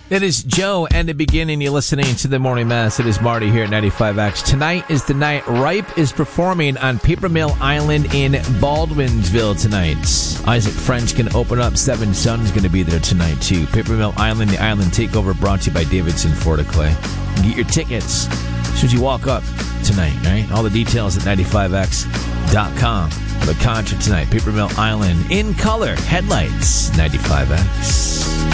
It is Joe and the beginning. You're listening to the Morning Mass. It is Marty here at 95X. Tonight is the night Ripe is performing on Paper Mill Island in Baldwinsville tonight. Isaac French can open up. Seven Sons going to be there tonight too. Paper Mill Island, the Island Takeover, brought to you by Davidson Florida Clay. Get your tickets as soon as you walk up tonight, right? All the details at 95x.com. The concert tonight, Paper Mill Island in color, headlights, 95X.